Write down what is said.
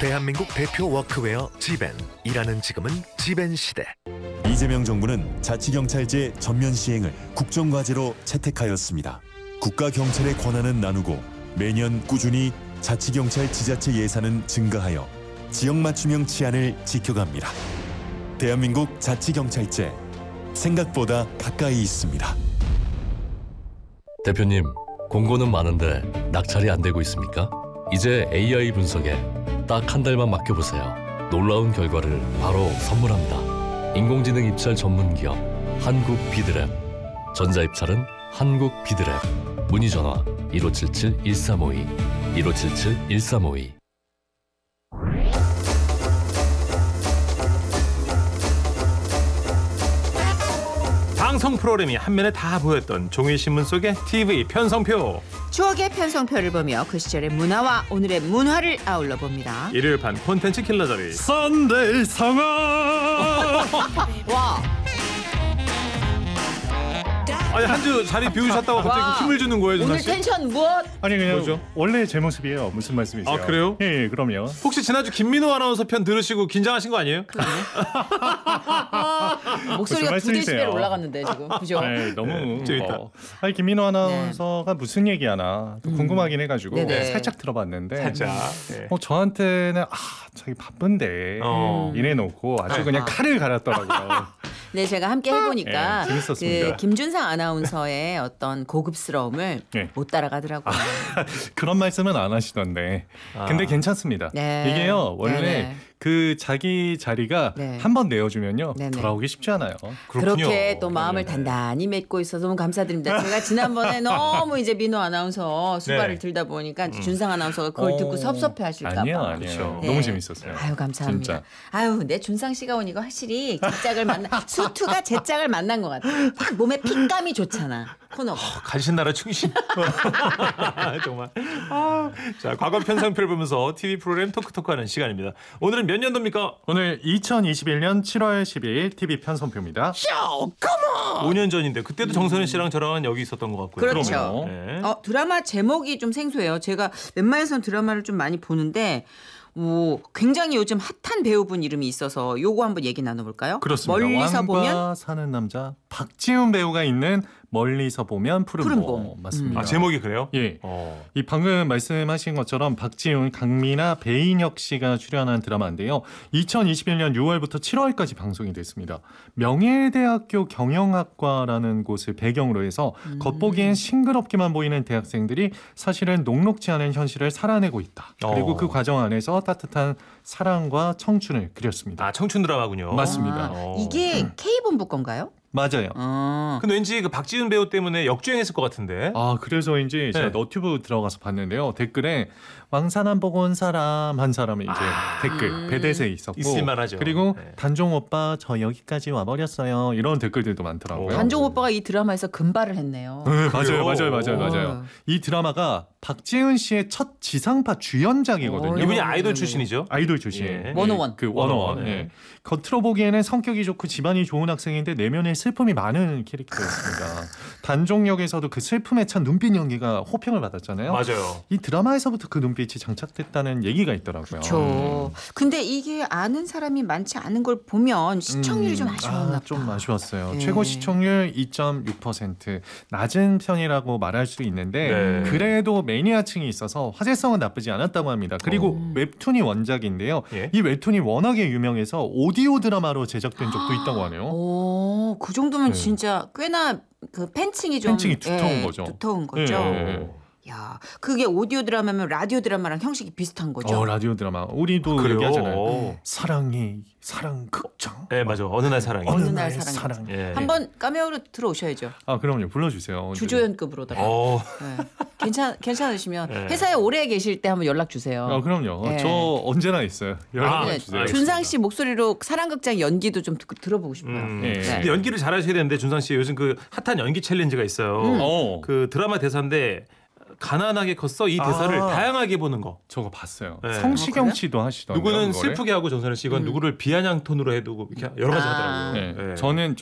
대한민국 대표 워크웨어 지벤. 일하는 지금은 지벤 시대. 이재명 정부는 자치경찰제 전면 시행을 국정과제로 채택하였습니다. 국가경찰의 권한은 나누고 매년 꾸준히 자치경찰 지자체 예산은 증가하여 지역 맞춤형 치안을 지켜갑니다. 대한민국 자치경찰제, 생각보다 가까이 있습니다. 대표님, 공고는 많은데 낙찰이 안 되고 있습니까? 이제 AI 분석에 딱 한 달만 맡겨보세요. 놀라운 결과를 바로 선물합니다. 인공지능 입찰 전문 기업 한국비드랩. 전자입찰은 한국비드랩. 문의 전화 1577-1352 1577-1352. 방송 프로그램이 한면에 다 보였던 종이신문 속의 TV 편성표. 추억의 편성표를 보며 그 시절의 문화와 오늘의 문화를 아울러 봅니다. 일요일판 콘텐츠 킬러자리 썬데이 상황. 와, 아니 한 주 자리 비우셨다고 갑자기 와. 힘을 주는 거예요, 준하 오늘 씨? 텐션 무엇? 아니 그냥 뭐죠? 원래 제 모습이에요. 무슨 말씀이세요? 아, 그래요? 예, 그럼요. 혹시 지난주 김민호 아나운서 편 들으시고 긴장하신 거 아니에요? 목소리가 무슨 2데시벨 말씀이세요? 올라갔는데 지금 그죠? 네, 너무 재밌다. 아니 김민호 아나운서가 무슨 얘기하나 또 궁금하긴 해가지고 네네. 살짝 들어봤는데 살짝. 네. 저한테는 자기 바쁜데 이래놓고 아주 그냥 칼을 갈았더라고요. 네, 제가 함께 해보니까 네, 재밌었습니다. 그 김준상 아나운서의 어떤 고급스러움을 네. 못 따라가더라고요. 그런 말씀은 안 하시던데. 근데 괜찮습니다. 네. 이게요 원래 네네. 그 자기 자리가 네. 한 번 내어주면요 네네. 돌아오기 쉽지 않아요. 그렇군요. 그렇게 또 마음을 네네. 단단히 맺고 있어서 너무 감사드립니다. 제가 지난번에 너무 이제 민호 아나운서 수발을 네. 들다 보니까 준상 아나운서가 그걸 듣고 섭섭해하실까 봐. 아니요. 그렇죠. 네. 너무 재밌었어요. 아유 감사합니다. 진짜. 아유 내 준상 씨가 오니까 확실히 제 짝을 만나 수투가 제 짝을 만난 것 같아. 딱 몸에 핏감이 좋잖아. 코너가. 가신 나라 충신. 정말. 자, 과거 편성표를 보면서 TV 프로그램 토크토크하는 시간입니다. 오늘은 몇 년도입니까? 오늘 2021년 7월 12일 TV 편성표입니다. 5년 전인데 그때도 정선혜 씨랑 저랑 여기 있었던 것 같고요. 그렇죠. 그럼요. 네. 드라마 제목이 좀 생소해요. 제가 웬만해서는 드라마를 좀 많이 보는데 굉장히 요즘 핫한 배우분 이름이 있어서 요거 한번 얘기 나눠볼까요? 그렇습니다. 멀리서 왕과 보면 사는 남자 박지훈 배우가 있는 멀리서 보면 푸른 푸른 봄. 봄. 맞습니다. 아, 제목이 그래요? 예. 어. 이 방금 말씀하신 것처럼 박지훈, 강민아, 배인혁 씨가 출연한 드라마인데요. 2021년 6월부터 7월까지 방송이 됐습니다. 명예대학교 경영학과라는 곳을 배경으로 해서 겉보기엔 싱그럽게만 보이는 대학생들이 사실은 녹록지 않은 현실을 살아내고 있다. 그리고 그 과정 안에서 따뜻한 사랑과 청춘을 그렸습니다. 아, 청춘 드라마군요. 맞습니다. 이게 K본부 건가요? 맞아요. 근데 왠지 그 박지훈 배우 때문에 역주행했을 것 같은데. 그래서인지 제가 네. 너튜브 들어가서 봤는데요. 댓글에 왕산안 보고 온 사람 한 사람이 이제 댓글 배댓에 있었고 있을만하죠. 그리고 네. 단종 오빠 저 여기까지 와버렸어요. 이런 댓글들도 많더라고요. 단종 오빠가 이 드라마에서 금발을 했네요. 네, 그래요? 맞아요. 이 드라마가 박지훈 씨의 첫 지상파 주연작이거든요. 오, 이분이 아이돌 출신이죠? 아이돌 출신. 예. 원어원. 그 원어원. 네. 예. 겉으로 보기에는 성격이 좋고 집안이 좋은 학생인데 내면에 슬픔이 많은 캐릭터였습니다. 단종역에서도 그 슬픔에 찬 눈빛 연기가 호평을 받았잖아요. 맞아요. 이 드라마에서부터 그 눈빛이 장착됐다는 얘기가 있더라고요. 그렇죠. 근데 이게 아는 사람이 많지 않은 걸 보면 시청률이 좀 아쉬웠나 보다. 좀 아쉬웠어요. 예. 최고 시청률 2.6%. 낮은 편이라고 말할 수 있는데 네. 그래도 매니아층이 있어서 화제성은 나쁘지 않았다고 합니다. 그리고 웹툰이 원작인데요. 예. 이 웹툰이 워낙에 유명해서 오디오 드라마로 제작된 적도 있다고 하네요. 오, 그 정도면 네. 진짜 꽤나 그 팬층이 좀 팬층이 두터운 거죠. 두터운 거죠. 예. 야, 그게 오디오 드라마면 라디오 드라마랑 형식이 비슷한 거죠. 라디오 드라마. 우리도 그래요? 얘기하잖아요. 사랑 극장. 네, 맞아. 어느 날 사랑이. 어느 날 사랑. 예. 한번 카메오로 들어오셔야죠. 그럼요. 불러주세요. 주조연급으로다가. 어. 네. 괜찮으시면 네. 회사에 오래 계실 때 한번 연락 주세요. 그럼요. 예. 저 언제나 있어요. 연락 네, 주세요. 준상 씨 목소리로 사랑극장 연기도 좀 들어보고 싶어요. 예. 네. 근데 연기를 잘하셔야 되는데 준상 씨 요즘 그 핫한 연기 챌린지가 있어요. 그 드라마 대사인데 가난하게 컸어 이 대사를 다양하게 보는 거. 저거 봤어요. 네. 성시경 그래요? 씨도 하시던데요. 누구는 그거를? 슬프게 하고 정선혜 씨 이건 누구를 비아냥 톤으로 해두고 이렇게 여러 가지 하더라고요. 네. 네. 저는